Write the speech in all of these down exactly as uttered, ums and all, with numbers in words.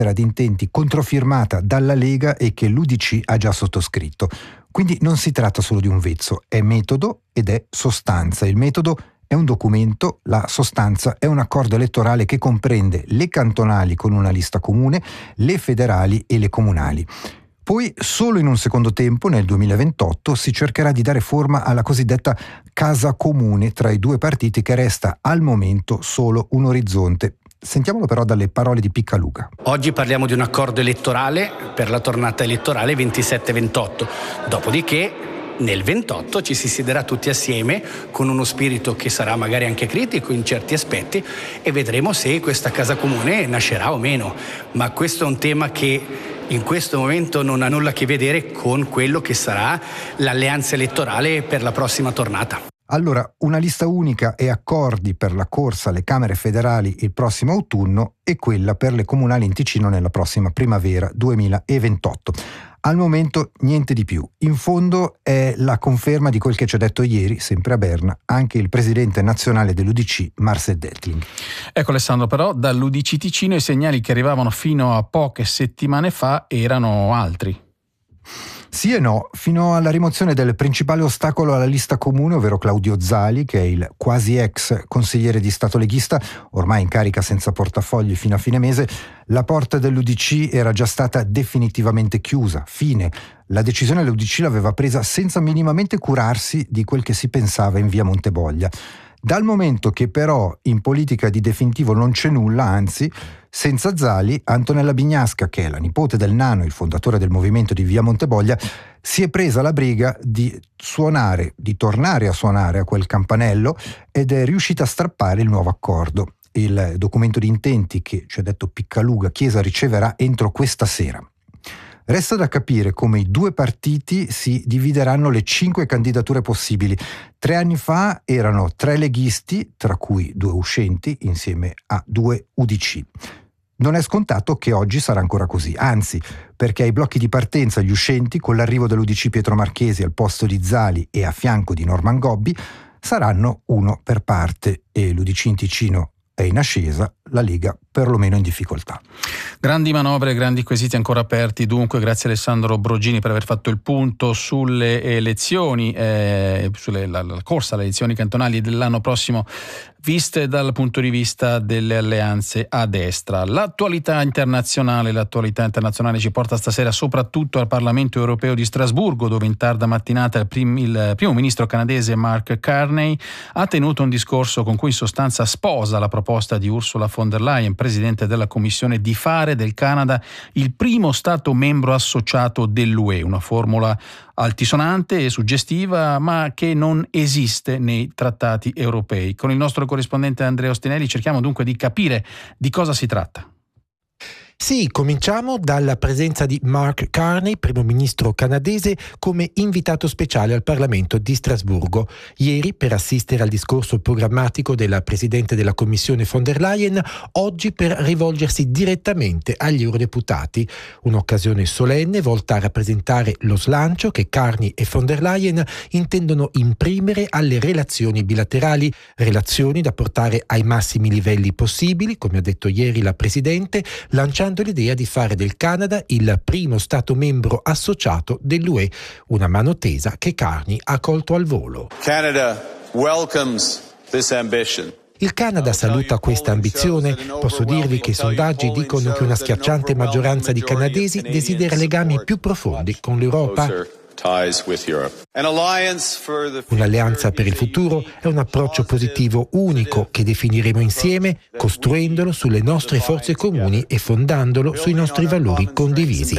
di intenti controfirmata dalla Lega e che l'U D C ha già sottoscritto. Quindi non si tratta solo di un vezzo, è metodo ed è sostanza. Il metodo è un documento, la sostanza è un accordo elettorale che comprende le cantonali con una lista comune, le federali e le comunali. Poi, solo in un secondo tempo, nel duemilaventotto, si cercherà di dare forma alla cosiddetta casa comune tra i due partiti, che resta al momento solo un orizzonte. Sentiamolo però dalle parole di Piccaluga. Oggi parliamo di un accordo elettorale per la tornata elettorale ventisette ventotto, dopodiché nel ventotto ci si siederà tutti assieme con uno spirito che sarà magari anche critico in certi aspetti e vedremo se questa casa comune nascerà o meno, ma questo è un tema che in questo momento non ha nulla a che vedere con quello che sarà l'alleanza elettorale per la prossima tornata. Allora, una lista unica e accordi per la corsa alle Camere federali il prossimo autunno e quella per le comunali in Ticino nella prossima primavera duemilaventotto. Al momento niente di più. In fondo è la conferma di quel che ci ha detto ieri, sempre a Berna, anche il presidente nazionale dell'U D C, Marcel Dettling. Ecco Alessandro, però dall'U D C Ticino i segnali che arrivavano fino a poche settimane fa erano altri. Sì e no, fino alla rimozione del principale ostacolo alla lista comune, ovvero Claudio Zali, che è il quasi ex consigliere di Stato leghista, ormai in carica senza portafogli fino a fine mese, la porta dell'U D C era già stata definitivamente chiusa. Fine. La decisione l'U D C l'aveva presa senza minimamente curarsi di quel che si pensava in via Monteboglia. Dal momento che però in politica di definitivo non c'è nulla, anzi, senza Zali, Antonella Bignasca, che è la nipote del Nano, il fondatore del movimento di via Monteboglia, si è presa la briga di suonare, di tornare a suonare a quel campanello ed è riuscita a strappare il nuovo accordo. Il documento di intenti che, ci ha detto Piccaluga, Chiesa riceverà entro questa sera. Resta da capire come i due partiti si divideranno le cinque candidature possibili. Tre anni fa erano tre leghisti, tra cui due uscenti, insieme a due U D C. Non è scontato che oggi sarà ancora così, anzi, perché ai blocchi di partenza gli uscenti, con l'arrivo dell'U D C Pietro Marchesi al posto di Zali e a fianco di Norman Gobbi, saranno uno per parte e l'U D C in Ticino è in ascesa, la Lega perlomeno in difficoltà. Grandi manovre, grandi quesiti ancora aperti, dunque grazie Alessandro Brogini per aver fatto il punto sulle elezioni, eh, sulle la, la corsa alle elezioni cantonali dell'anno prossimo, viste dal punto di vista delle alleanze a destra. L'attualità internazionale, l'attualità internazionale ci porta stasera soprattutto al Parlamento europeo di Strasburgo, dove in tarda mattinata il, prim, il primo ministro canadese Mark Carney ha tenuto un discorso con cui in sostanza sposa la proposta di Ursula von der Leyen, presidente della Commissione, di fare del Canada il primo Stato membro associato dell'U E, una formula altisonante e suggestiva, ma che non esiste nei trattati europei. Con il nostro corrispondente Andrea Ostinelli cerchiamo dunque di capire di cosa si tratta. Sì, cominciamo dalla presenza di Mark Carney, primo ministro canadese, come invitato speciale al Parlamento di Strasburgo. Ieri per assistere al discorso programmatico della Presidente della Commissione von der Leyen, oggi per rivolgersi direttamente agli eurodeputati. Un'occasione solenne volta a rappresentare lo slancio che Carney e von der Leyen intendono imprimere alle relazioni bilaterali, relazioni da portare ai massimi livelli possibili, come ha detto ieri la Presidente, lanciando l'idea di fare del Canada il primo Stato membro associato dell'U E, una mano tesa che Carney ha colto al volo. Canada welcomes this ambition. Il Canada saluta questa ambizione. Posso dirvi che i sondaggi dicono che una schiacciante maggioranza di canadesi desidera legami più profondi con l'Europa. Un'alleanza per il futuro è un approccio positivo unico che definiremo insieme, costruendolo sulle nostre forze comuni e fondandolo sui nostri valori condivisi.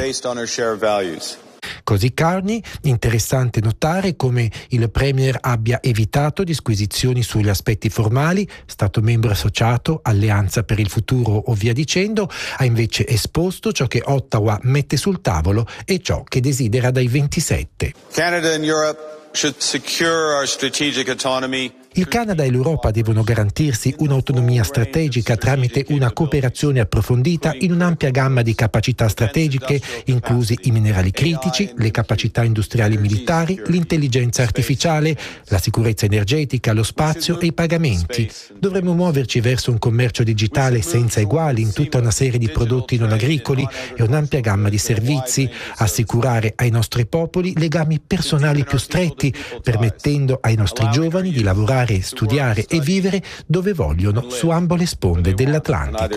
Così Carney, interessante notare come il Premier abbia evitato disquisizioni sugli aspetti formali, Stato membro associato, alleanza per il futuro o via dicendo, ha invece esposto ciò che Ottawa mette sul tavolo e ciò che desidera dai ventisette. Canada and Europe should secure our strategic autonomy. Il Canada e l'Europa devono garantirsi un'autonomia strategica tramite una cooperazione approfondita in un'ampia gamma di capacità strategiche, inclusi i minerali critici, le capacità industriali militari, l'intelligenza artificiale, la sicurezza energetica, lo spazio e i pagamenti. Dovremmo muoverci verso un commercio digitale senza eguali in tutta una serie di prodotti non agricoli e un'ampia gamma di servizi, assicurare ai nostri popoli legami personali più stretti, permettendo ai nostri giovani di lavorare, studiare e vivere dove vogliono su ambo le sponde dell'Atlantico.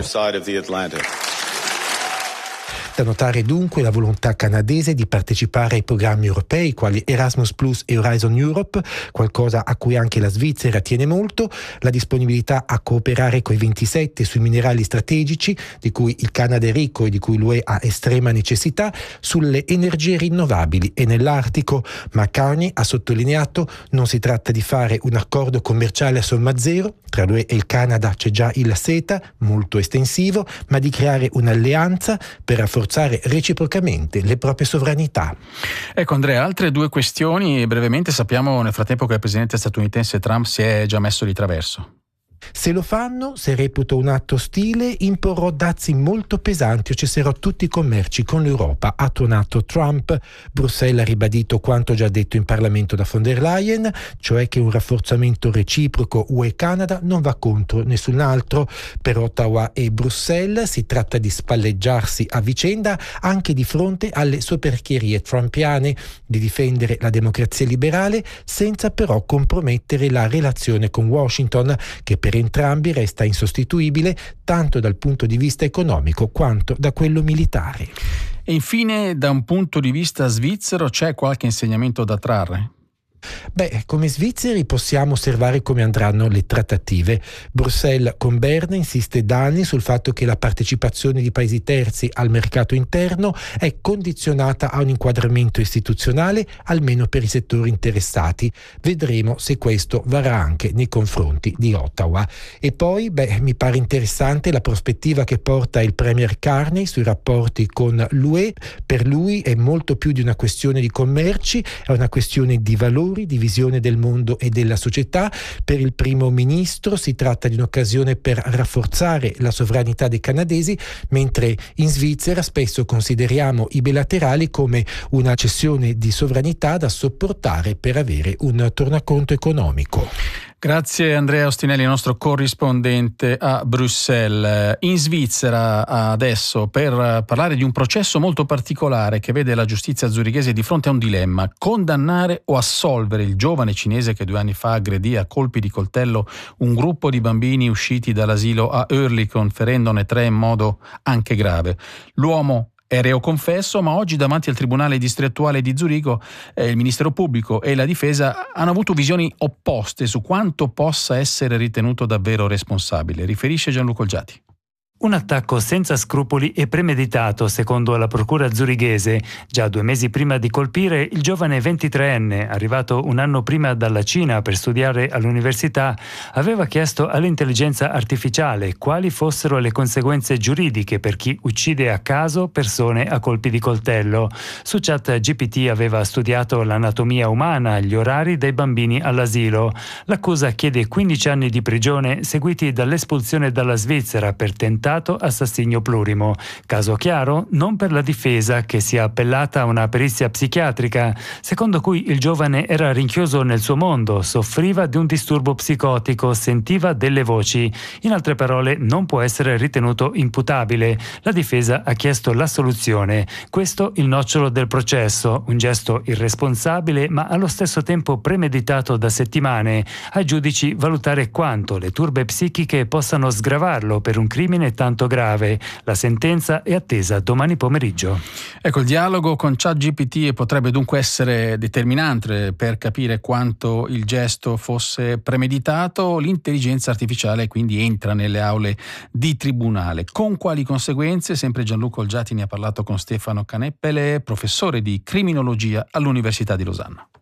Da notare dunque la volontà canadese di partecipare ai programmi europei quali Erasmus Plus e Horizon Europe, qualcosa a cui anche la Svizzera tiene molto, la disponibilità a cooperare coi ventisette sui minerali strategici, di cui il Canada è ricco e di cui l'U E ha estrema necessità, sulle energie rinnovabili e nell'Artico. Ma Carney ha sottolineato non si tratta di fare un accordo commerciale a somma zero, tra l'U E e il Canada c'è già il SETA, molto estensivo, ma di creare un'alleanza per rafforzare reciprocamente le proprie sovranità. Ecco Andrea, altre due questioni brevemente. Sappiamo nel frattempo che il presidente statunitense Trump si è già messo di traverso. Se lo fanno, se reputo un atto ostile, imporrò dazi molto pesanti o cesserò tutti i commerci con l'Europa, ha tuonato Trump. Bruxelles ha ribadito quanto già detto in Parlamento da von der Leyen, cioè che un rafforzamento reciproco U E-Canada non va contro nessun altro. Per Ottawa e Bruxelles si tratta di spalleggiarsi a vicenda anche di fronte alle soperchierie trumpiane, di difendere la democrazia liberale senza però compromettere la relazione con Washington, che per entrambi resta insostituibile tanto dal punto di vista economico quanto da quello militare. E infine, da un punto di vista svizzero, c'è qualche insegnamento da trarre? Beh, come svizzeri possiamo osservare come andranno le trattative. Bruxelles con Berna insiste da anni sul fatto che la partecipazione di paesi terzi al mercato interno è condizionata a un inquadramento istituzionale, almeno per i settori interessati. Vedremo se questo varrà anche nei confronti di Ottawa. E poi, beh, mi pare interessante la prospettiva che porta il Premier Carney sui rapporti con l'U E. Per lui è molto più di una questione di commerci, è una questione di valori, di visione del mondo e della società. Per il primo ministro si tratta di un'occasione per rafforzare la sovranità dei canadesi, mentre in Svizzera spesso consideriamo i bilaterali come una cessione di sovranità da sopportare per avere un tornaconto economico. Grazie Andrea Ostinelli, nostro corrispondente a Bruxelles. In Svizzera adesso per parlare di un processo molto particolare che vede la giustizia zurichese di fronte a un dilemma: condannare o assolvere il giovane cinese che due anni fa aggredì a colpi di coltello un gruppo di bambini usciti dall'asilo a Oerlikon, ferendone tre in modo anche grave. L'uomo è reo confesso, ma oggi davanti al Tribunale distrettuale di Zurigo eh, il Ministero Pubblico e la Difesa hanno avuto visioni opposte su quanto possa essere ritenuto davvero responsabile. Riferisce Gianluca Olgiati. Un attacco senza scrupoli e premeditato, secondo la procura zurighese. Già due mesi prima di colpire, il giovane ventitreenne, arrivato un anno prima dalla Cina per studiare all'università, aveva chiesto all'intelligenza artificiale quali fossero le conseguenze giuridiche per chi uccide a caso persone a colpi di coltello. Su ChatGPT aveva studiato l'anatomia umana, gli orari dei bambini all'asilo. L'accusa chiede quindici anni di prigione, seguiti dall'espulsione dalla Svizzera per tentare assassinio plurimo. Caso chiaro non per la difesa, che si è appellata a una perizia psichiatrica, secondo cui il giovane era rinchiuso nel suo mondo, soffriva di un disturbo psicotico, sentiva delle voci. In altre parole, non può essere ritenuto imputabile. La difesa ha chiesto l'assoluzione. Questo il nocciolo del processo, un gesto irresponsabile ma allo stesso tempo premeditato da settimane. Ai giudici valutare quanto le turbe psichiche possano sgravarlo per un crimine tanto grave. La sentenza è attesa domani pomeriggio. Ecco, il dialogo con ChatGPT potrebbe dunque essere determinante per capire quanto il gesto fosse premeditato. L'intelligenza artificiale quindi entra nelle aule di tribunale. Con quali conseguenze? Sempre Gianluca Olgiati ne ha parlato con Stefano Caneppele, professore di criminologia all'Università di Losanna.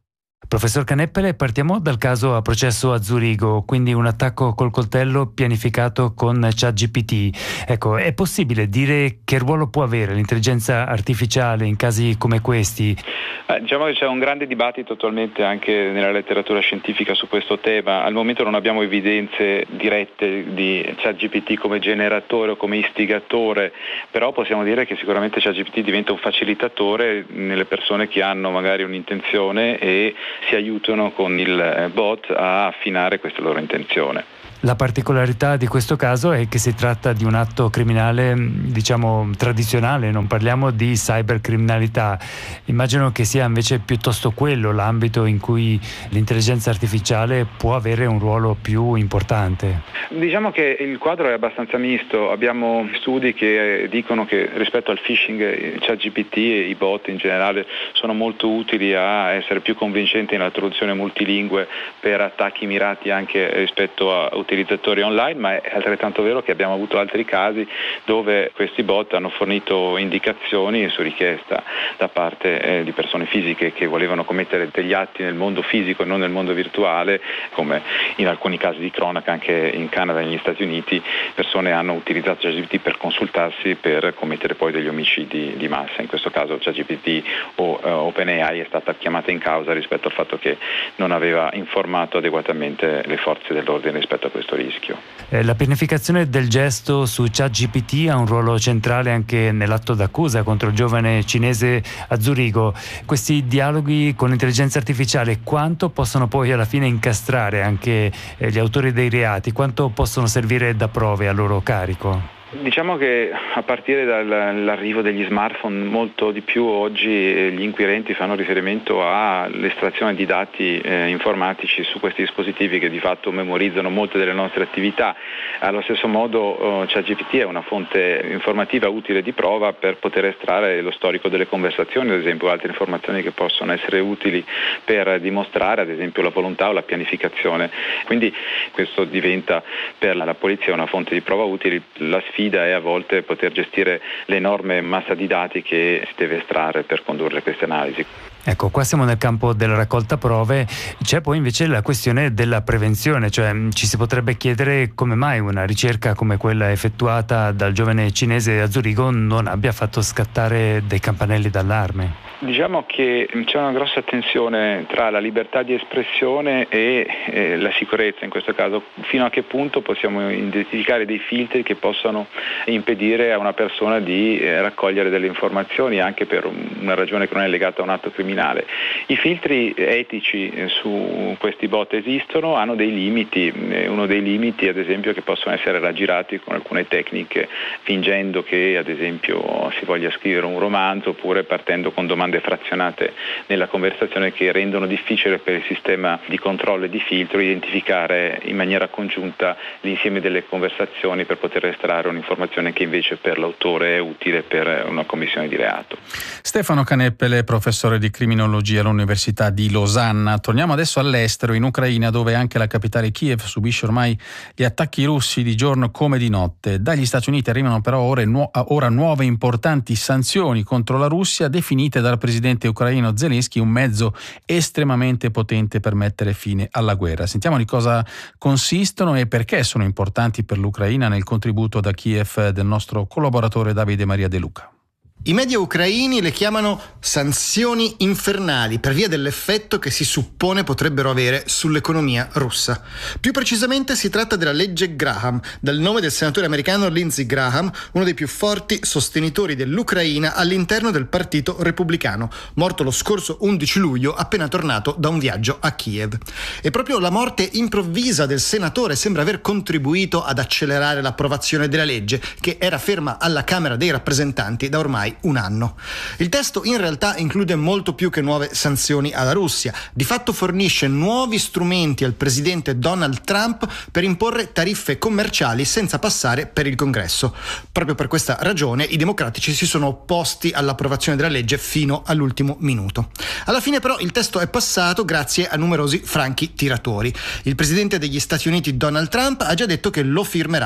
Professor Caneppele, partiamo dal caso a processo a Zurigo, quindi un attacco col coltello pianificato con ChatGPT. Ecco, è possibile dire che ruolo può avere l'intelligenza artificiale in casi come questi? Eh, diciamo che c'è un grande dibattito attualmente anche nella letteratura scientifica su questo tema. Al momento non abbiamo evidenze dirette di ChatGPT come generatore o come istigatore, però possiamo dire che sicuramente ChatGPT diventa un facilitatore nelle persone che hanno magari un'intenzione e si aiutano con il bot a affinare questa loro intenzione. La particolarità di questo caso è che si tratta di un atto criminale, diciamo, tradizionale, non parliamo di cybercriminalità. Immagino che sia invece piuttosto quello l'ambito in cui l'intelligenza artificiale può avere un ruolo più importante. Diciamo che il quadro è abbastanza misto. Abbiamo studi che dicono che rispetto al phishing ChatGPT e i bot in generale sono molto utili a essere più convincenti nella traduzione multilingue per attacchi mirati anche rispetto a utilizzatori online, ma è altrettanto vero che abbiamo avuto altri casi dove questi bot hanno fornito indicazioni su richiesta da parte eh, di persone fisiche che volevano commettere degli atti nel mondo fisico e non nel mondo virtuale, come in alcuni casi di cronaca anche in Canada e negli Stati Uniti persone hanno utilizzato ChatGPT per consultarsi per commettere poi degli omicidi di massa. In questo caso ChatGPT o uh, OpenAI è stata chiamata in causa rispetto al fatto che non aveva informato adeguatamente le forze dell'ordine rispetto a questo rischio. Eh, la pianificazione del gesto su ChatGPT ha un ruolo centrale anche nell'atto d'accusa contro il giovane cinese a Zurigo. Questi dialoghi con l'intelligenza artificiale quanto possono poi alla fine incastrare anche eh, gli autori dei reati? Quanto possono servire da prove a loro carico? Diciamo che a partire dall'arrivo degli smartphone molto di più oggi gli inquirenti fanno riferimento all'estrazione di dati eh, informatici su questi dispositivi che di fatto memorizzano molte delle nostre attività. Allo stesso modo eh, ChatGPT è una fonte informativa utile di prova per poter estrarre lo storico delle conversazioni, ad esempio altre informazioni che possono essere utili per dimostrare ad esempio la volontà o la pianificazione. Quindi questo diventa per la polizia una fonte di prova utile. La sfida è a volte poter gestire l'enorme massa di dati che si deve estrarre per condurre queste analisi. Ecco, qua siamo nel campo della raccolta prove, c'è poi invece la questione della prevenzione, cioè ci si potrebbe chiedere come mai una ricerca come quella effettuata dal giovane cinese a Zurigo non abbia fatto scattare dei campanelli d'allarme. Diciamo che c'è una grossa tensione tra la libertà di espressione e eh, la sicurezza in questo caso. Fino a che punto possiamo identificare dei filtri che possano impedire a una persona di eh, raccogliere delle informazioni anche per una ragione che non è legata a un atto criminale. I filtri etici eh, su questi bot esistono, hanno dei limiti. Eh, uno dei limiti ad esempio che possono essere raggirati con alcune tecniche fingendo che ad esempio si voglia scrivere un romanzo oppure partendo con domande frazionate nella conversazione che rendono difficile per il sistema di controllo e di filtro identificare in maniera congiunta l'insieme delle conversazioni per poter estrarre un'informazione che invece per l'autore è utile per una commissione di reato. Stefano Caneppele, professore di criminologia all'Università di Losanna. Torniamo adesso all'estero, in Ucraina, dove anche la capitale Kiev subisce ormai gli attacchi russi di giorno come di notte. Dagli Stati Uniti arrivano però ora, nu- ora nuove importanti sanzioni contro la Russia, definite dal presidente ucraino Zelensky un mezzo estremamente potente per mettere fine alla guerra. Sentiamo di cosa consistono e perché sono importanti per l'Ucraina nel contributo da Kiev del nostro collaboratore Davide Maria De Luca. I media ucraini le chiamano sanzioni infernali per via dell'effetto che si suppone potrebbero avere sull'economia russa. Più precisamente si tratta della legge Graham, dal nome del senatore americano Lindsey Graham, uno dei più forti sostenitori dell'Ucraina all'interno del Partito Repubblicano, morto lo scorso undici luglio appena tornato da un viaggio a Kiev. E proprio la morte improvvisa del senatore sembra aver contribuito ad accelerare l'approvazione della legge, che era ferma alla Camera dei rappresentanti da ormai un anno. Il testo in realtà include molto più che nuove sanzioni alla Russia. Di fatto fornisce nuovi strumenti al presidente Donald Trump per imporre tariffe commerciali senza passare per il Congresso. Proprio per questa ragione i democratici si sono opposti all'approvazione della legge fino all'ultimo minuto. Alla fine però il testo è passato grazie a numerosi franchi tiratori. Il presidente degli Stati Uniti Donald Trump ha già detto che lo firmerà.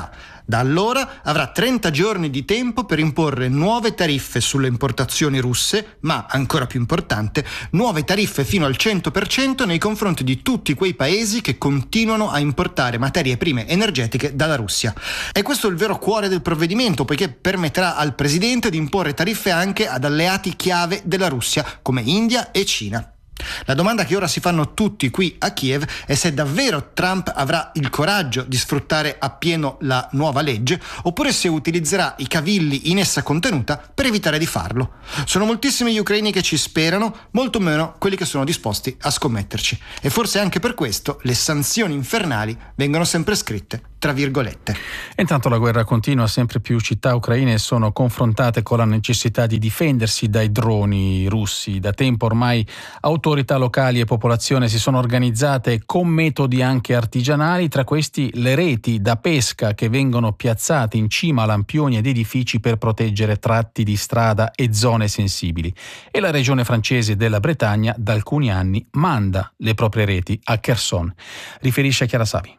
Da allora avrà trenta giorni di tempo per imporre nuove tariffe sulle importazioni russe, ma ancora più importante, nuove tariffe fino al cento per cento nei confronti di tutti quei paesi che continuano a importare materie prime energetiche dalla Russia. È questo il vero cuore del provvedimento, poiché permetterà al presidente di imporre tariffe anche ad alleati chiave della Russia come India e Cina. La domanda che ora si fanno tutti qui a Kiev è se davvero Trump avrà il coraggio di sfruttare appieno la nuova legge oppure se utilizzerà i cavilli in essa contenuta per evitare di farlo. Sono moltissimi gli ucraini che ci sperano, molto meno quelli che sono disposti a scommetterci. E forse anche per questo le sanzioni infernali vengono sempre scritte tra virgolette. Intanto la guerra continua, sempre più città ucraine sono confrontate con la necessità di difendersi dai droni russi. Da tempo ormai autorità locali e popolazione si sono organizzate con metodi anche artigianali, tra questi le reti da pesca che vengono piazzate in cima a lampioni ed edifici per proteggere tratti di strada e zone sensibili. E la regione francese della Bretagna da alcuni anni manda le proprie reti a Kherson. Riferisce Chiara Savi.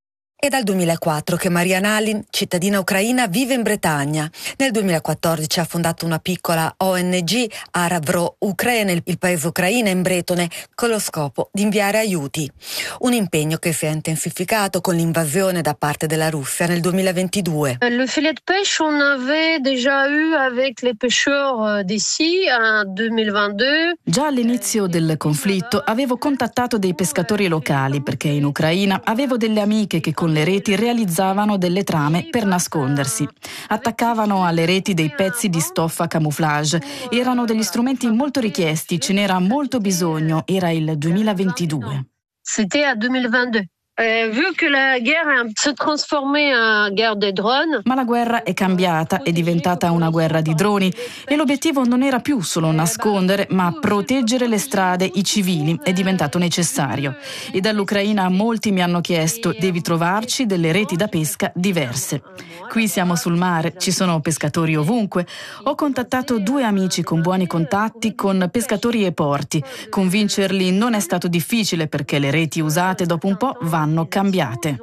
È dal duemilaquattro che Marianne Allin, cittadina ucraina, vive in Bretagna. Nel duemilaquattordici ha fondato una piccola O N G, Aravro Ukraine, il paese ucraino in bretone, con lo scopo di inviare aiuti. Un impegno che si è intensificato con l'invasione da parte della Russia nel duemilaventidue. Le filet de pêche on avait déjà eu avec les pêcheurs d'ici en duemilaventidue. Già all'inizio del conflitto avevo contattato dei pescatori locali perché in Ucraina avevo delle amiche che con le reti realizzavano delle trame per nascondersi. Attaccavano alle reti dei pezzi di stoffa camouflage. Erano degli strumenti molto richiesti, ce n'era molto bisogno. Era il duemilaventidue. C'était à duemilaventidue. Eh, vu che la guerra si è trasformata in guerra dei droni. Ma la guerra è cambiata, è diventata una guerra di droni e l'obiettivo non era più solo nascondere, ma proteggere le strade, i civili, è diventato necessario. E dall'Ucraina molti mi hanno chiesto: devi trovarci delle reti da pesca diverse. Qui siamo sul mare, ci sono pescatori ovunque. Ho contattato due amici con buoni contatti con pescatori e porti. Convincerli non è stato difficile perché le reti usate dopo un po' vanno cambiate.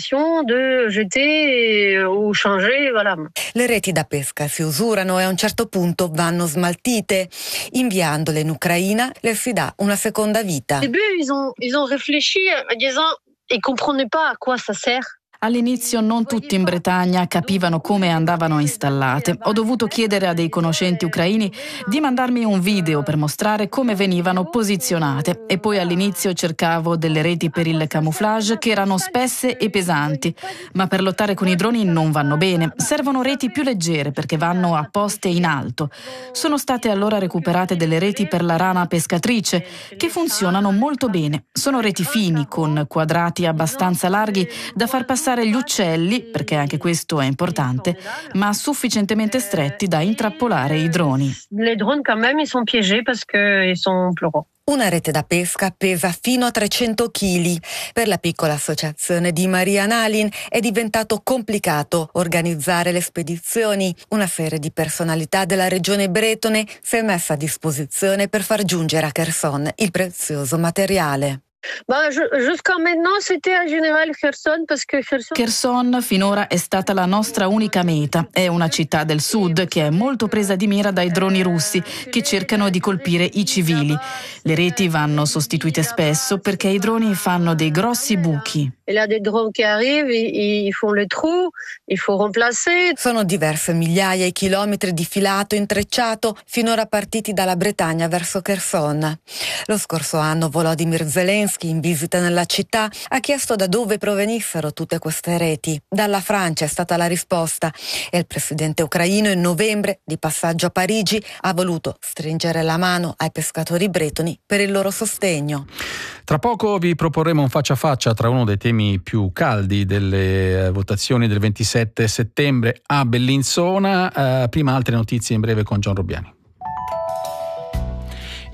Le reti da pesca si usurano e a un certo punto vanno smaltite. Inviandole in Ucraina le si dà una seconda vita. Au début, ils ont, ils ont réfléchi en disant ils comprenaient pas à quoi ça sert. All'inizio non tutti in Bretagna capivano come andavano installate. Ho dovuto chiedere a dei conoscenti ucraini di mandarmi un video per mostrare come venivano posizionate e poi all'inizio cercavo delle reti per il camouflage che erano spesse e pesanti, ma per lottare con i droni non vanno bene. Servono reti più leggere perché vanno a poste in alto. Sono state allora recuperate delle reti per la rana pescatrice che funzionano molto bene. Sono reti fini con quadrati abbastanza larghi da far passare gli uccelli, perché anche questo è importante, ma sufficientemente stretti da intrappolare i droni. Les drones quand même ils sont piégés parce que ils sont pleurants. Una rete da pesca pesa fino a trecento chili. Per la piccola associazione di Marianne Allin è diventato complicato organizzare le spedizioni. Una serie di personalità della regione bretone si è messa a disposizione per far giungere a Kherson il prezioso materiale. Bah, jusqu'à maintenant c'était à Général Kherson parce que Kherson... Kherson finora è stata la nostra unica meta. È una città del sud che è molto presa di mira dai droni russi che cercano di colpire i civili. Le reti vanno sostituite spesso perché i droni fanno dei grossi buchi. E là des drones che arrivano, ils font le trou, il faut remplacer. Sono diverse migliaia i chilometri di filato intrecciato finora partiti dalla Bretagna verso Kherson. Lo scorso anno Volodymyr Zelensky, in visita nella città, ha chiesto da dove provenissero tutte queste reti. Dalla Francia è stata la risposta e il presidente ucraino in novembre, di passaggio a Parigi, ha voluto stringere la mano ai pescatori bretoni per il loro sostegno. Tra poco vi proporremo un faccia a faccia tra uno dei temi più caldi delle votazioni del ventisette settembre a Bellinzona. Eh, prima altre notizie in breve con Gian Robbiani.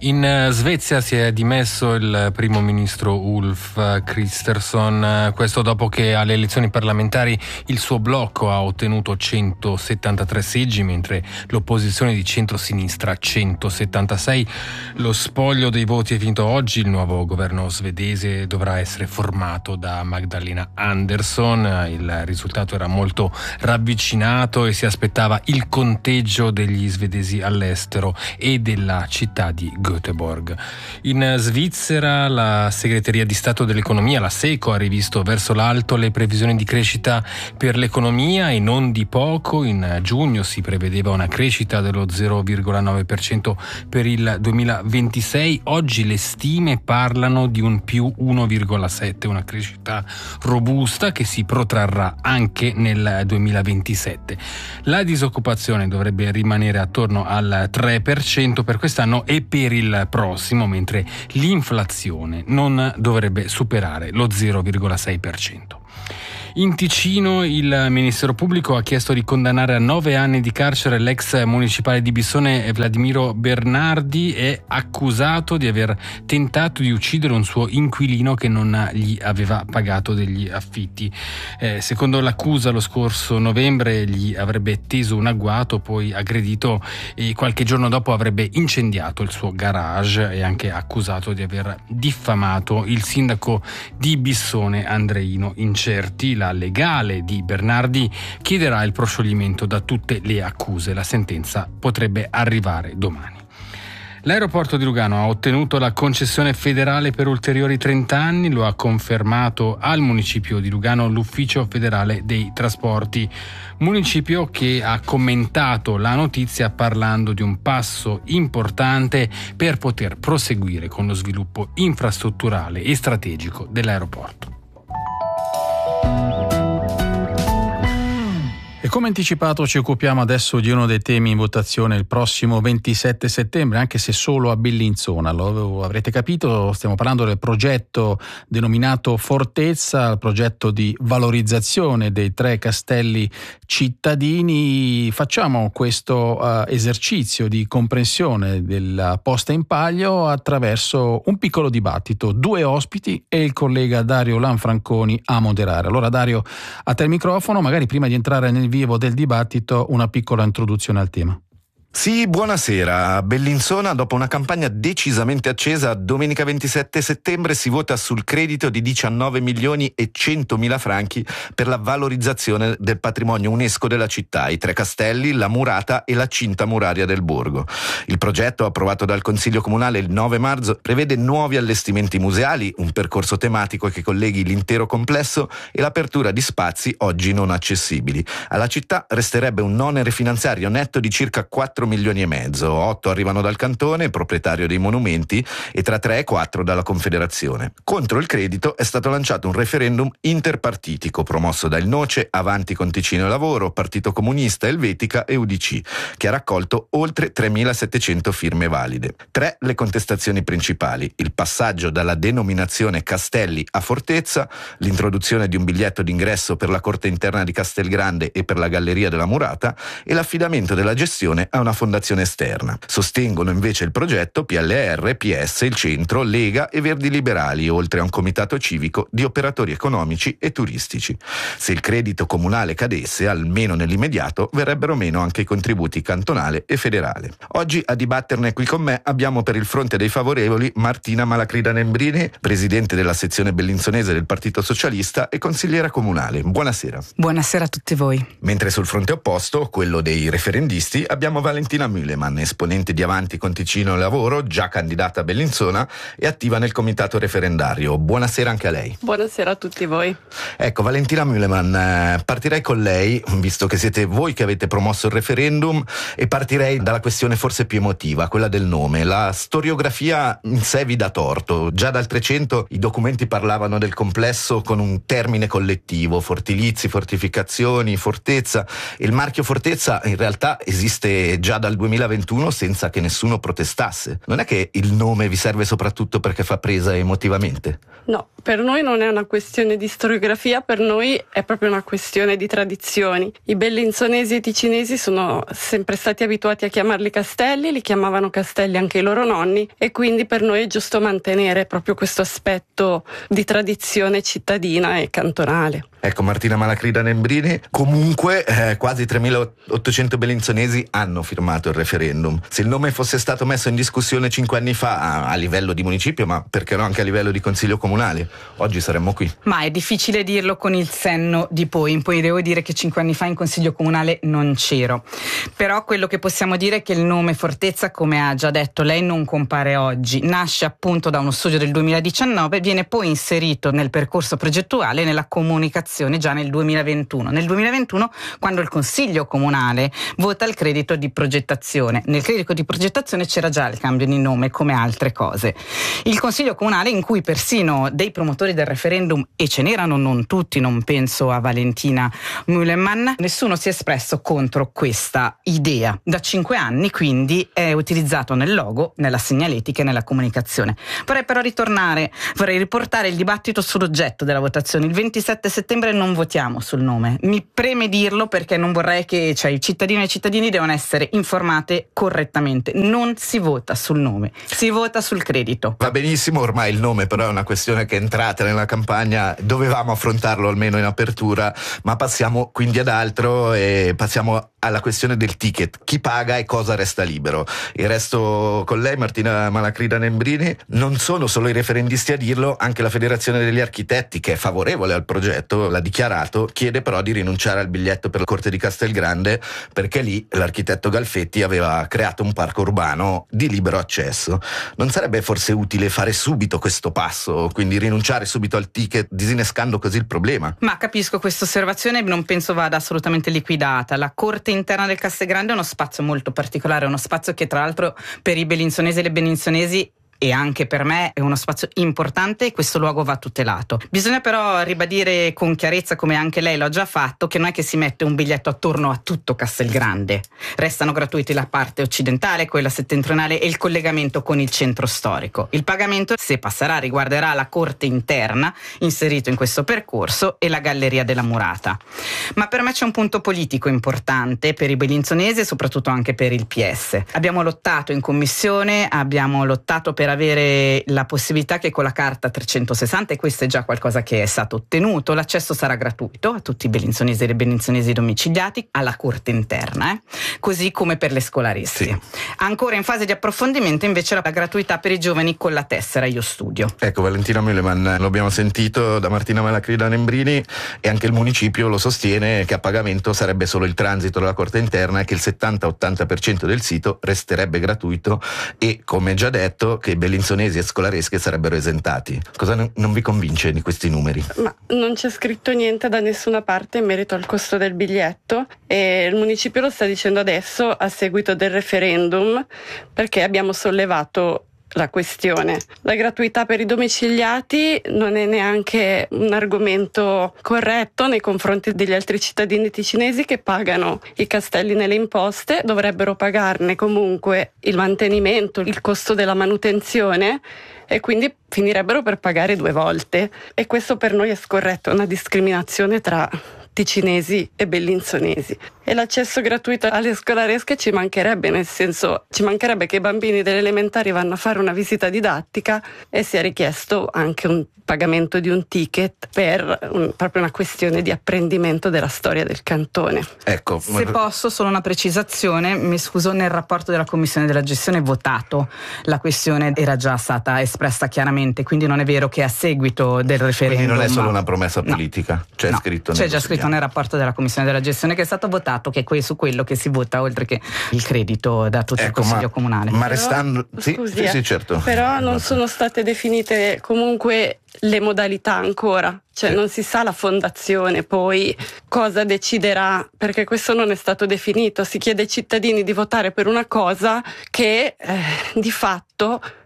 In Svezia si è dimesso il primo ministro Ulf Kristersson, questo dopo che alle elezioni parlamentari il suo blocco ha ottenuto centosettantatré seggi, mentre l'opposizione di centrosinistra centosettantasei. Lo spoglio dei voti è finito oggi. Il nuovo governo svedese dovrà essere formato da Magdalena Andersson. Il risultato era molto ravvicinato e si aspettava il conteggio degli svedesi all'estero e della città di Göteborg. Göteborg. In Svizzera la segreteria di Stato dell'economia, la SECO, ha rivisto verso l'alto le previsioni di crescita per l'economia e non di poco. In giugno si prevedeva una crescita dello zero virgola nove per cento per il duemilaventisei, oggi le stime parlano di un più uno virgola sette, una crescita robusta che si protrarrà anche nel duemilaventisette. La disoccupazione dovrebbe rimanere attorno al tre per cento per quest'anno e per il prossimo, mentre l'inflazione non dovrebbe superare lo zero virgola sei per cento. In Ticino il Ministero Pubblico ha chiesto di condannare a nove anni di carcere l'ex municipale di Bissone Vladimiro Bernardi. È accusato di aver tentato di uccidere un suo inquilino che non gli aveva pagato degli affitti. Eh, secondo l'accusa, lo scorso novembre gli avrebbe teso un agguato, poi aggredito e qualche giorno dopo avrebbe incendiato il suo garage. È anche accusato di aver diffamato il sindaco di Bissone Andreino Incerti. La legale di Bernardi chiederà il proscioglimento da tutte le accuse. La sentenza potrebbe arrivare domani. L'aeroporto di Lugano ha ottenuto la concessione federale per ulteriori trenta anni, lo ha confermato al municipio di Lugano l'Ufficio Federale dei Trasporti, municipio che ha commentato la notizia parlando di un passo importante per poter proseguire con lo sviluppo infrastrutturale e strategico dell'aeroporto. E come anticipato ci occupiamo adesso di uno dei temi in votazione il prossimo ventisette settembre, anche se solo a Bellinzona. Lo avrete capito, stiamo parlando del progetto denominato Fortezza, il progetto di valorizzazione dei tre castelli cittadini. Facciamo questo uh, esercizio di comprensione della posta in palio attraverso un piccolo dibattito. Due ospiti e il collega Dario Lanfranconi a moderare. Allora Dario, a te il microfono, magari prima di entrare nel vivo del dibattito una piccola introduzione al tema. Sì, buonasera. A Bellinzona, dopo una campagna decisamente accesa, domenica ventisette settembre si vota sul credito di diciannove milioni e centomila franchi per la valorizzazione del patrimonio UNESCO della città, i tre castelli, la murata e la cinta muraria del borgo. Il progetto, approvato dal Consiglio Comunale il nove marzo, prevede nuovi allestimenti museali, un percorso tematico che colleghi l'intero complesso e l'apertura di spazi oggi non accessibili. Alla città resterebbe un onere finanziario netto di circa quattro milioni e mezzo, otto arrivano dal cantone, proprietario dei monumenti, e tra tre e quattro dalla Confederazione. Contro il credito è stato lanciato un referendum interpartitico promosso da Il Noce, Avanti con Ticino e Lavoro, Partito Comunista, Elvetica e U D C, che ha raccolto oltre tremilasettecento firme valide. Tre le contestazioni principali: il passaggio dalla denominazione Castelli a Fortezza, l'introduzione di un biglietto d'ingresso per la corte interna di Castelgrande e per la galleria della Murata e l'affidamento della gestione a una fondazione esterna. Sostengono invece il progetto P L R, P S, il Centro, Lega e Verdi Liberali, oltre a un comitato civico di operatori economici e turistici. Se il credito comunale cadesse, almeno nell'immediato, verrebbero meno anche i contributi cantonale e federale. Oggi a dibatterne qui con me abbiamo per il fronte dei favorevoli Martina Malacrida Nembrini, presidente della sezione bellinzonese del Partito Socialista e consigliera comunale. Buonasera. Buonasera a tutti voi. Mentre sul fronte opposto, quello dei referendisti, abbiamo Valentina Mühlemann, esponente di Avanti con Ticino e Lavoro, già candidata a Bellinzona e attiva nel comitato referendario. Buonasera anche a lei. Buonasera a tutti voi. Ecco, Valentina Mühlemann, eh, partirei con lei, visto che siete voi che avete promosso il referendum, e partirei dalla questione forse più emotiva, quella del nome. La storiografia in sé vi dà torto. Già dal Trecento i documenti parlavano del complesso con un termine collettivo: fortilizi, fortificazioni, fortezza. E il marchio Fortezza in realtà esiste già già dal duemilaventuno senza che nessuno protestasse. Non è che il nome vi serve soprattutto perché fa presa emotivamente? No, per noi non è una questione di storiografia, per noi è proprio una questione di tradizioni. I bellinzonesi e i ticinesi sono sempre stati abituati a chiamarli castelli, li chiamavano castelli anche i loro nonni, e quindi per noi è giusto mantenere proprio questo aspetto di tradizione cittadina e cantonale. Ecco, Martina Malacrida Nembrini, comunque eh, quasi tremilaottocento bellinzonesi hanno firmato il referendum. Se il nome fosse stato messo in discussione cinque anni fa a, a livello di municipio, ma perché no anche a livello di consiglio comunale, oggi saremmo qui. Ma è difficile dirlo con il senno di poi. Poi devo dire che cinque anni fa in consiglio comunale non c'ero. Però quello che possiamo dire è che il nome Fortezza, come ha già detto lei, non compare oggi. Nasce appunto da uno studio del duemiladiciannove, viene poi inserito nel percorso progettuale e nella comunicazione già nel duemilaventuno. Nel duemilaventuno, quando il Consiglio Comunale vota il credito di progettazione. Nel credito di progettazione c'era già il cambio di nome, come altre cose. Il Consiglio Comunale, in cui persino dei promotori del referendum, e ce n'erano non tutti, non penso a Valentina Müllemann, nessuno si è espresso contro questa idea. Da cinque anni, quindi, è utilizzato nel logo, nella segnaletica e nella comunicazione. Vorrei però ritornare, vorrei riportare il dibattito sull'oggetto della votazione. Il ventisette settembre non votiamo sul nome. Mi preme dirlo perché non vorrei che, cioè, i cittadini e i cittadini devono essere informate correttamente. Non si vota sul nome, si vota sul credito. Va benissimo, ormai il nome però è una questione che è entrata nella campagna, dovevamo affrontarlo almeno in apertura, ma passiamo quindi ad altro e passiamo alla questione del ticket. Chi paga e cosa resta libero? Il resto con lei, Martina Malacrida Nembrini. Non sono solo i referendisti a dirlo, anche la Federazione degli Architetti, che è favorevole al progetto, l'ha dichiarato, chiede però di rinunciare al biglietto per la Corte di Castelgrande, perché lì l'architetto Galfetti aveva creato un parco urbano di libero accesso. Non sarebbe forse utile fare subito questo passo, quindi rinunciare subito al ticket, disinnescando così il problema? Ma capisco questa osservazione, non penso vada assolutamente liquidata. La Corte interna del Castelgrande è uno spazio molto particolare, uno spazio che tra l'altro per i bellinzonesi e le bellinzonesi e anche per me è uno spazio importante e questo luogo va tutelato. Bisogna però ribadire con chiarezza, come anche lei l'ha già fatto, che non è che si mette un biglietto attorno a tutto Castelgrande. Restano gratuiti la parte occidentale, quella settentrionale e il collegamento con il centro storico. Il pagamento, se passerà, riguarderà la corte interna inserito in questo percorso e la galleria della Murata. Ma per me c'è un punto politico importante per i bellinzonesi e soprattutto anche per il P S. Abbiamo lottato in commissione, abbiamo lottato per avere la possibilità che con la carta trecentosessanta, e questo è già qualcosa che è stato ottenuto, l'accesso sarà gratuito a tutti i bellinzonesi e le bellinzonesi domiciliati alla corte interna, eh? Così come per le scolaresche. Sì. Ancora in fase di approfondimento invece la gratuità per i giovani con la tessera Io Studio. Ecco, Valentina Müllemann, lo abbiamo sentito da Martina Malacrida Nembrini, e anche il municipio lo sostiene che a pagamento sarebbe solo il transito della corte interna e che il settanta ottanta per cento del sito resterebbe gratuito e, come già detto, che bellinzonesi e scolaresche sarebbero esentati. Cosa non, non vi convince di questi numeri? Ma non c'è scritto niente da nessuna parte in merito al costo del biglietto e il municipio lo sta dicendo adesso a seguito del referendum, perché abbiamo sollevato la questione. La gratuità per i domiciliati non è neanche un argomento corretto nei confronti degli altri cittadini ticinesi che pagano i castelli nelle imposte, dovrebbero pagarne comunque il mantenimento, il costo della manutenzione e quindi finirebbero per pagare due volte, e questo per noi è scorretto, è una discriminazione tra ticinesi e bellinzonesi. E l'accesso gratuito alle scolaresche ci mancherebbe, nel senso ci mancherebbe che i bambini delle elementari vanno a fare una visita didattica e sia richiesto anche un pagamento di un ticket per un, proprio una questione di apprendimento della storia del cantone. Ecco, se posso solo una precisazione, mi scuso, nel rapporto della commissione della gestione votato la questione era già stata espressa chiaramente, quindi non è vero che a seguito del referendum. Quindi non è solo una promessa politica, no, c'è no, scritto c'è già scritto nel rapporto della commissione della gestione che è stato votato, che è que- su quello che si vota oltre che il credito da tutto ecco, il consiglio ma, comunale. Ma restando però, sì, scusi, sì, eh, sì, certo. Però non sono state definite comunque le modalità ancora, cioè sì. Non si sa la fondazione poi cosa deciderà, perché questo non è stato definito. Si chiede ai cittadini di votare per una cosa che eh, di fatto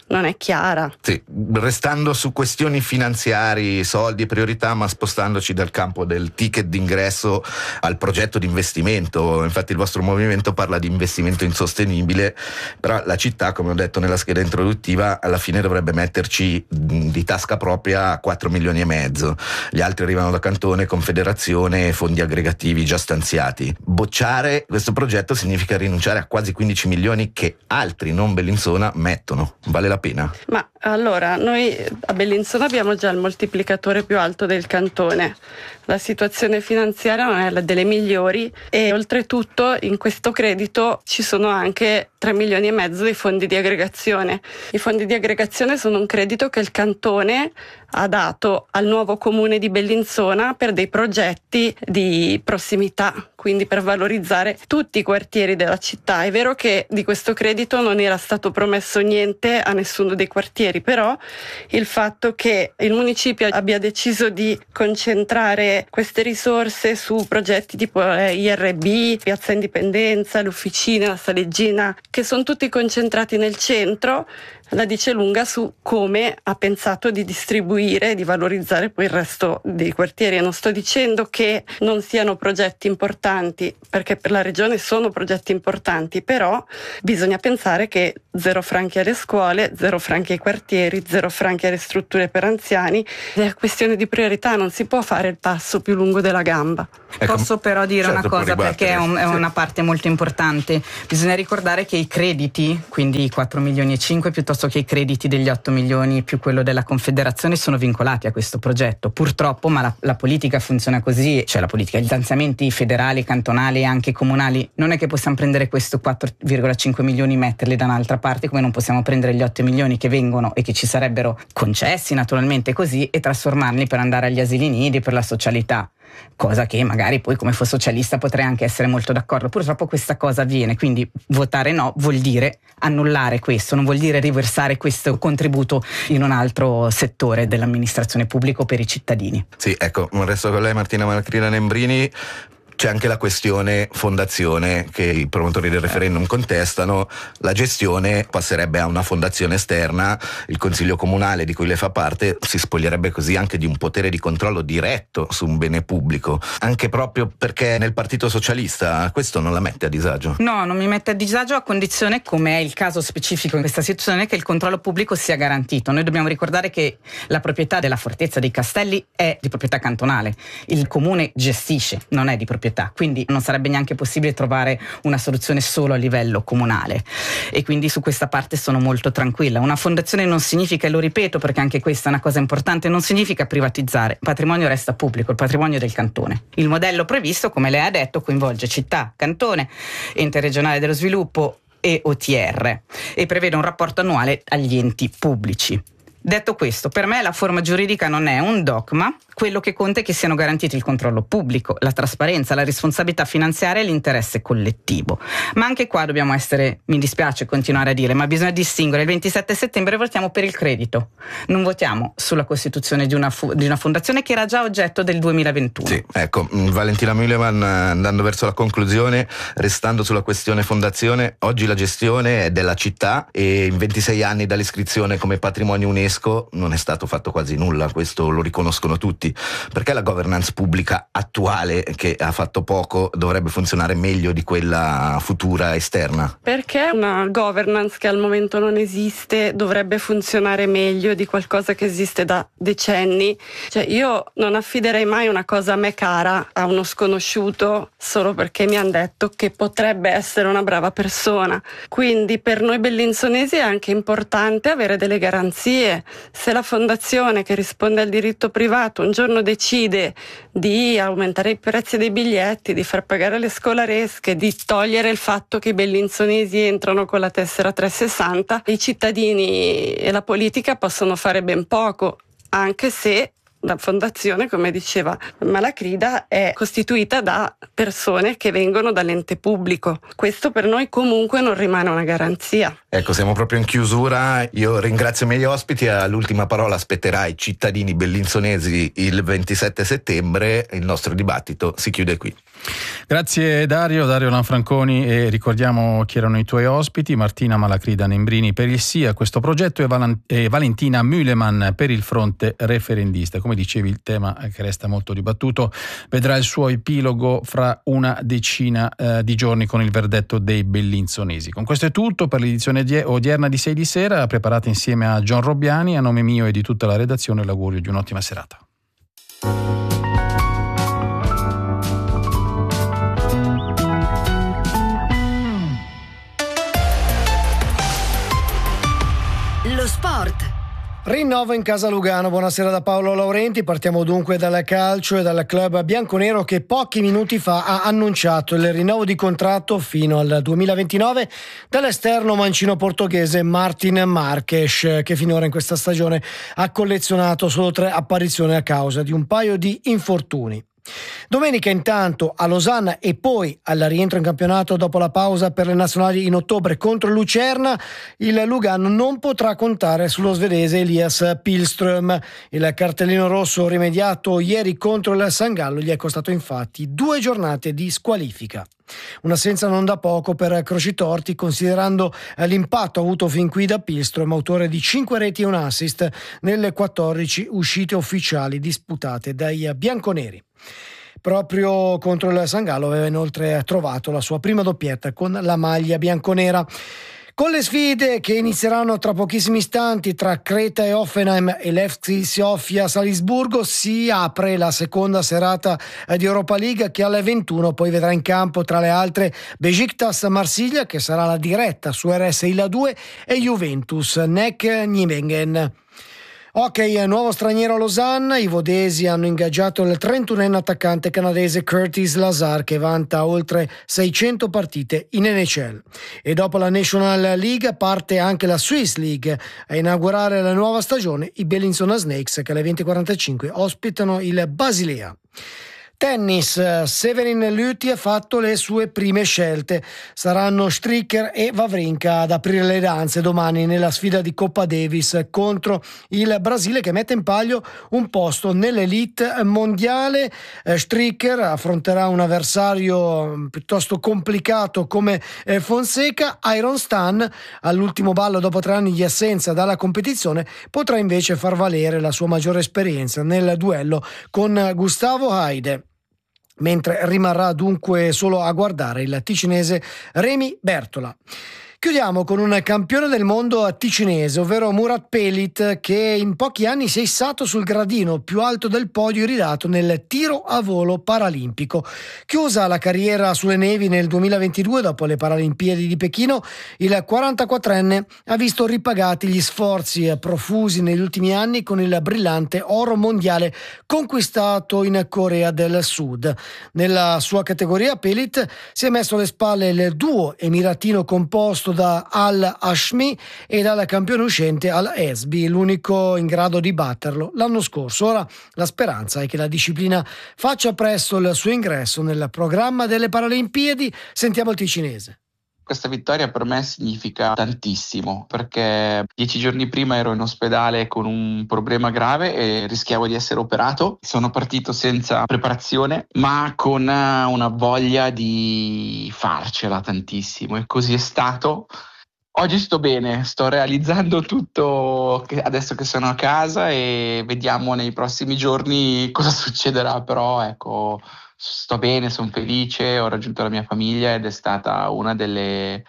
non è chiara. Sì, restando su questioni finanziari, soldi e priorità, ma spostandoci dal campo del ticket d'ingresso al progetto di investimento. Infatti il vostro movimento parla di investimento insostenibile, però la città, come ho detto nella scheda introduttiva, alla fine dovrebbe metterci di tasca propria quattro milioni e mezzo. Gli altri arrivano da Cantone, Confederazione e fondi aggregativi già stanziati. Bocciare questo progetto significa rinunciare a quasi quindici milioni che altri, non Bellinzona, mettono. Vale la pena? Ma allora, noi a Bellinzona abbiamo già il moltiplicatore più alto del Cantone. La situazione finanziaria non è la delle migliori e oltretutto in questo credito ci sono anche tre milioni e mezzo di fondi di aggregazione. I fondi di aggregazione sono un credito che il Cantone ha dato al nuovo comune di Bellinzona per dei progetti di prossimità, quindi per valorizzare tutti i quartieri della città. È vero che di questo credito non era stato promesso niente a nessuno dei quartieri, però il fatto che il municipio abbia deciso di concentrare queste risorse su progetti tipo I R B, Piazza Indipendenza, le officine, la Saleggina, che sono tutti concentrati nel centro, la dice lunga su come ha pensato di distribuire e di valorizzare poi il resto dei quartieri. E non sto dicendo che non siano progetti importanti, perché per la regione sono progetti importanti, però bisogna pensare che zero franchi alle scuole, zero franchi ai quartieri, zero franchi alle strutture per anziani. È questione di priorità, non si può fare il passo più lungo della gamba. Ecco, posso però dire certo, una cosa, perché è, un, è sì. una parte molto importante. Bisogna ricordare che i crediti, quindi i quattro milioni e cinque piuttosto che i crediti degli otto milioni più quello della Confederazione, sono vincolati a questo progetto. Purtroppo, ma la, la politica funziona così, cioè la politica, gli stanziamenti federali, cantonali e anche comunali, non è che possiamo prendere questo quattro virgola cinque milioni e metterli da un'altra parte, come non possiamo prendere gli otto milioni che vengono e che ci sarebbero concessi naturalmente così e trasformarli per andare agli asili nidi, per la socialità. Cosa che magari poi come socialista potrei anche essere molto d'accordo. Purtroppo questa cosa avviene, quindi votare no vuol dire annullare questo, non vuol dire riversare questo contributo in un altro settore dell'amministrazione pubblica per i cittadini. Sì, ecco, resto con lei Martina Macrina Nembrini. C'è anche la questione fondazione che i promotori del referendum contestano. La gestione passerebbe a una fondazione esterna, il consiglio comunale di cui lei fa parte si spoglierebbe così anche di un potere di controllo diretto su un bene pubblico, anche proprio perché nel Partito Socialista questo non la mette a disagio. No, non mi mette a disagio a condizione, come è il caso specifico in questa situazione, che il controllo pubblico sia garantito. Noi dobbiamo ricordare che la proprietà della Fortezza dei Castelli è di proprietà cantonale, il comune gestisce, non è di proprietà, quindi non sarebbe neanche possibile trovare una soluzione solo a livello comunale e quindi su questa parte sono molto tranquilla. Una fondazione non significa, e lo ripeto perché anche questa è una cosa importante, non significa privatizzare, il patrimonio resta pubblico, il patrimonio del cantone. Il modello previsto, come lei ha detto, coinvolge città, cantone, ente regionale dello sviluppo e O T R e prevede un rapporto annuale agli enti pubblici. Detto questo, per me la forma giuridica non è un dogma, quello che conta è che siano garantiti il controllo pubblico, la trasparenza, la responsabilità finanziaria e l'interesse collettivo. Ma anche qua dobbiamo essere, mi dispiace continuare a dire, ma bisogna distinguere. Il ventisette settembre votiamo per il credito, non votiamo sulla costituzione di una, fu- di una fondazione che era già oggetto del duemilaventuno. Sì, ecco, Valentina Mühlmann, andando verso la conclusione, restando sulla questione fondazione, oggi la gestione è della città e in ventisei anni dall'iscrizione come patrimonio UNESCO non è stato fatto quasi nulla, questo lo riconoscono tutti. Perché la governance pubblica attuale, che ha fatto poco, dovrebbe funzionare meglio di quella futura esterna? Perché una governance che al momento non esiste dovrebbe funzionare meglio di qualcosa che esiste da decenni? Cioè, io non affiderei mai una cosa a me cara a uno sconosciuto solo perché mi hanno detto che potrebbe essere una brava persona. Quindi per noi bellinzonesi è anche importante avere delle garanzie. Se la fondazione che risponde al diritto privato un giorno decide di aumentare i prezzi dei biglietti, di far pagare le scolaresche, di togliere il fatto che i bellinzonesi entrano con la tessera trecentosessanta, i cittadini e la politica possono fare ben poco, anche se la fondazione, come diceva Malacrida, è costituita da persone che vengono dall'ente pubblico. Questo per noi comunque non rimane una garanzia. Ecco, siamo proprio in chiusura. Io ringrazio i miei ospiti. All'ultima parola spetterà ai cittadini bellinzonesi il ventisette settembre. Il nostro dibattito si chiude qui. Grazie Dario, Dario Lanfranconi, e ricordiamo chi erano i tuoi ospiti: Martina Malacrida Nembrini per il sì a questo progetto e, Val- e Valentina Mühlemann per il fronte referendista. Come dicevi, il tema che resta molto dibattuto vedrà il suo epilogo fra una decina eh, di giorni con il verdetto dei bellinzonesi. Con questo è tutto per l'edizione die- odierna di sei di sera, preparata insieme a John Robbiani. A nome mio e di tutta la redazione l'augurio di un'ottima serata. Lo sport. Rinnovo in casa Lugano, buonasera da Paolo Laurenti. Partiamo dunque dal calcio e dal club bianconero che pochi minuti fa ha annunciato il rinnovo di contratto fino al duemilaventinove dall'esterno mancino portoghese Martin Marques, che finora in questa stagione ha collezionato solo tre apparizioni a causa di un paio di infortuni. Domenica intanto a Losanna e poi al rientro in campionato dopo la pausa per le nazionali in ottobre contro Lucerna, il Lugano non potrà contare sullo svedese Elias Pihlström. Il cartellino rosso rimediato ieri contro il San Gallo gli è costato infatti due giornate di squalifica. Un'assenza non da poco per Crocitorti, considerando l'impatto avuto fin qui da Pihlström, autore di cinque reti e un assist nelle quattordici uscite ufficiali disputate dai bianconeri. Proprio contro il San Gallo aveva inoltre trovato la sua prima doppietta con la maglia bianconera. Con le sfide che inizieranno tra pochissimi istanti tra Creta e Hoffenheim e l'F C Sofia Salisburgo, si apre la seconda serata di Europa League, che alle ventuno poi vedrà in campo tra le altre Besiktas Marsiglia, che sarà la diretta su R S I due, e Juventus Nek Nijmegen. Ok, nuovo straniero a Losanna. I vodesi hanno ingaggiato il trentunenne attaccante canadese Curtis Lazar, che vanta oltre seicento partite in N H L. E dopo la National League parte anche la Swiss League. A inaugurare la nuova stagione i Bellinzona Snakes, che alle venti e quarantacinque ospitano il Basilea. Tennis, Severin Luthi ha fatto le sue prime scelte. Saranno Stricker e Wawrinka ad aprire le danze domani nella sfida di Coppa Davis contro il Brasile, che mette in palio un posto nell'elite mondiale. Stricker affronterà un avversario piuttosto complicato come Fonseca. Iron Stan, all'ultimo ballo dopo tre anni di assenza dalla competizione, potrà invece far valere la sua maggiore esperienza nel duello con Gustavo Haide, mentre rimarrà dunque solo a guardare il ticinese Remi Bertola. Chiudiamo con un campione del mondo ticinese, ovvero Murat Pelit, che in pochi anni si è issato sul gradino più alto del podio iridato nel tiro a volo paralimpico. Chiusa la carriera sulle nevi nel duemilaventidue dopo le Paralimpiadi di Pechino, il quarantaquattrenne ha visto ripagati gli sforzi profusi negli ultimi anni con il brillante oro mondiale conquistato in Corea del Sud. Nella sua categoria Pelit si è messo alle spalle il duo emiratino composto da Al-Hashmi e dal campione uscente Al-Esbi, l'unico in grado di batterlo l'anno scorso. Ora la speranza è che la disciplina faccia presto il suo ingresso nel programma delle Paralimpiadi. Sentiamo il ticinese. Questa vittoria per me significa tantissimo, perché dieci giorni prima ero in ospedale con un problema grave e rischiavo di essere operato. Sono partito senza preparazione, ma con una voglia di farcela tantissimo, e così è stato. Oggi sto bene, sto realizzando tutto adesso che sono a casa, e vediamo nei prossimi giorni cosa succederà, però ecco, sto bene, sono felice, ho raggiunto la mia famiglia ed è stata una delle,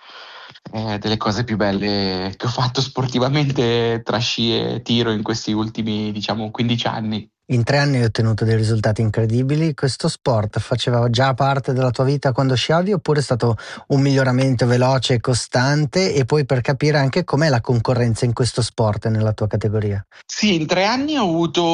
eh, delle cose più belle che ho fatto sportivamente tra sci e tiro in questi ultimi, diciamo, quindici anni. In tre anni hai ottenuto dei risultati incredibili. Questo sport faceva già parte della tua vita quando sciavi, oppure è stato un miglioramento veloce e costante? E poi per capire anche com'è la concorrenza in questo sport nella tua categoria. Sì, in tre anni ho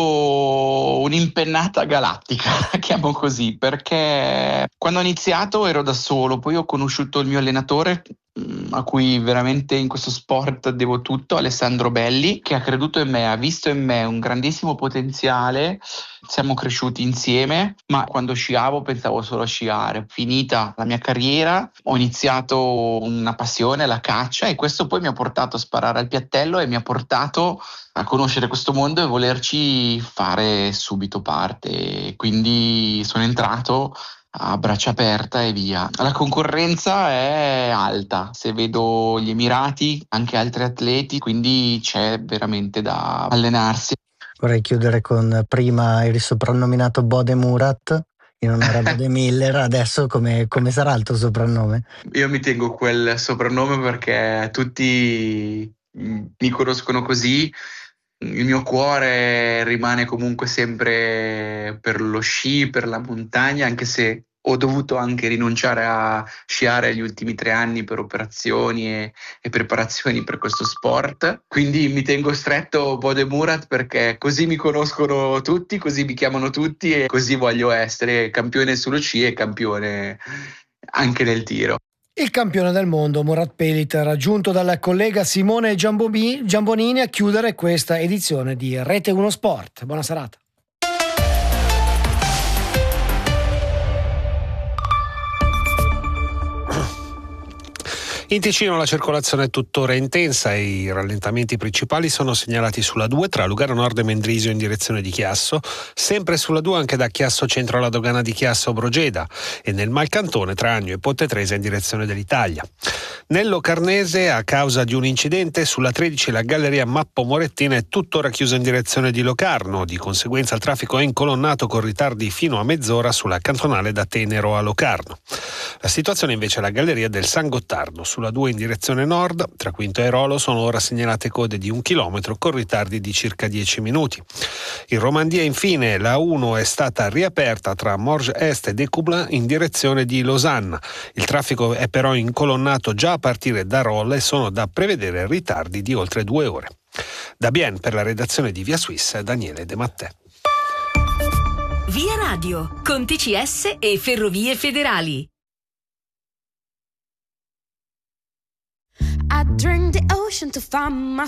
avuto un'impennata galattica, la chiamo così, perché quando ho iniziato ero da solo, poi ho conosciuto il mio allenatore, a cui veramente in questo sport devo tutto, Alessandro Belli, che ha creduto in me, ha visto in me un grandissimo potenziale mondiale. Siamo cresciuti insieme, ma quando sciavo pensavo solo a sciare. Finita la mia carriera, ho iniziato una passione, la caccia, e questo poi mi ha portato a sparare al piattello e mi ha portato a conoscere questo mondo e volerci fare subito parte. Quindi sono entrato a braccia aperte e via. La concorrenza è alta, se vedo gli Emirati, anche altri atleti, quindi c'è veramente da allenarsi. Vorrei chiudere con: prima eri soprannominato Bode Murat in onore a Bode Miller, adesso come, come sarà il tuo soprannome? Io mi tengo quel soprannome perché tutti mi conoscono così. Il mio cuore rimane comunque sempre per lo sci, per la montagna, anche se ho dovuto anche rinunciare a sciare gli ultimi tre anni per operazioni e, e preparazioni per questo sport. Quindi mi tengo stretto Bode Murat perché così mi conoscono tutti, così mi chiamano tutti e così voglio essere campione sullo sci e campione anche nel tiro. Il campione del mondo Murat Pelit, raggiunto dal collega Simone Giambonini a chiudere questa edizione di Rete uno Sport. Buona serata. In Ticino la circolazione è tuttora intensa e i rallentamenti principali sono segnalati sulla due tra Lugano Nord e Mendrisio in direzione di Chiasso, sempre sulla due anche da Chiasso Centro alla dogana di Chiasso Brogeda e nel Malcantone tra Agno e Ponte Tresa in direzione dell'Italia. Nel Locarnese, a causa di un incidente, sulla tredici la galleria Mappo Morettina è tuttora chiusa in direzione di Locarno, di conseguenza il traffico è incolonnato con ritardi fino a mezz'ora sulla cantonale da Tenero a Locarno. La situazione invece è la galleria del San Gottardo. Sulla due in direzione nord, tra Quinto e Rolo, sono ora segnalate code di un chilometro con ritardi di circa dieci minuti. In Romandia, infine, la uno è stata riaperta tra Morges Est e Découblin in direzione di Losanna. Il traffico è però incolonnato già a partire da Rolle e sono da prevedere ritardi di oltre due ore. Da Bienne, per la redazione di Via Suisse, Daniele De Mattè. Via Radio, con T C S e Ferrovie Federali. I drink the ocean to find my